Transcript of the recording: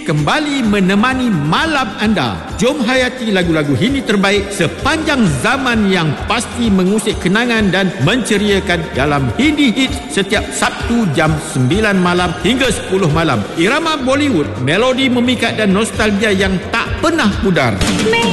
Hits kembali menemani malam anda. Jom hayati lagu-lagu Hindi terbaik sepanjang zaman yang pasti mengusik kenangan dan menceriakan dalam Hindi Hits setiap Sabtu jam 9 malam hingga 10 malam. Irama Bollywood, melodi memikat dan nostalgia yang tak pernah pudar.